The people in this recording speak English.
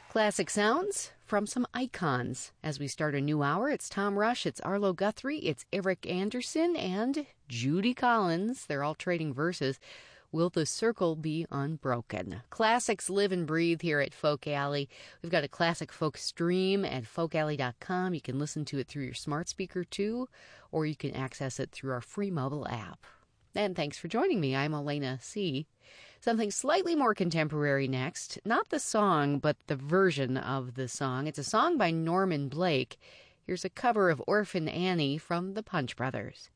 Classic sounds from some icons. As we start a new hour, it's Tom Rush, it's Arlo Guthrie, it's Eric Anderson, and Judy Collins. They're all trading verses. Will the circle be unbroken? Classics live and breathe here at Folk Alley. We've got a classic folk stream at folkalley.com. You can listen to it through your smart speaker too, or you can access it through our free mobile app. And thanks for joining me. I'm Elena C. Something slightly more contemporary next. Not the song, but the version of the song. It's a song by Norman Blake. Here's a cover of Orphan Annie from the Punch Brothers.